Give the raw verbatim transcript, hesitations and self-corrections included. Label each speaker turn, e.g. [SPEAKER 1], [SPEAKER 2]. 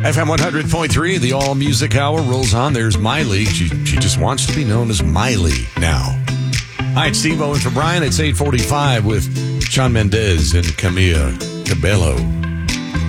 [SPEAKER 1] F M one hundred point three, the All Music Hour rolls on. There's Miley. She, she just wants to be known as Miley now. Hi, it's Steve Owen for Brian. It's eight forty-five with Shawn Mendes and Camila Cabello.